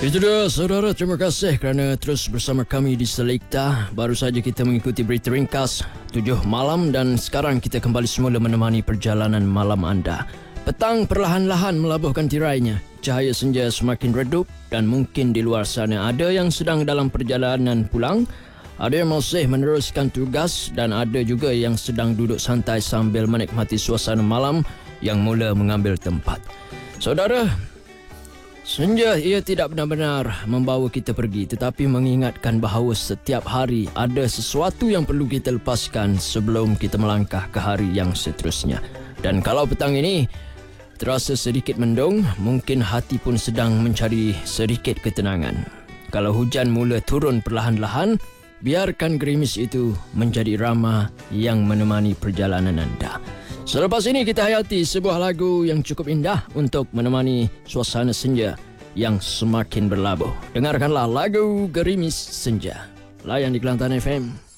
Itu dia saudara, terima kasih kerana terus bersama kami di Selekta. Baru saja kita mengikuti berita ringkas 7 malam dan sekarang kita kembali semula menemani perjalanan malam anda. Petang perlahan-lahan melabuhkan tirainya. Cahaya senja semakin redup dan mungkin di luar sana ada yang sedang dalam perjalanan pulang, ada yang masih meneruskan tugas dan ada juga yang sedang duduk santai sambil menikmati suasana malam yang mula mengambil tempat. Saudara, senja ia tidak benar-benar membawa kita pergi tetapi mengingatkan bahawa setiap hari ada sesuatu yang perlu kita lepaskan sebelum kita melangkah ke hari yang seterusnya. Dan kalau petang ini terasa sedikit mendung, mungkin hati pun sedang mencari sedikit ketenangan. Kalau hujan mula turun perlahan-lahan, biarkan gerimis itu menjadi ramah yang menemani perjalanan anda. Selepas ini kita hayati sebuah lagu yang cukup indah untuk menemani suasana senja yang semakin berlabuh. Dengarkanlah lagu Gerimis Senja. Layan di Kelantan FM.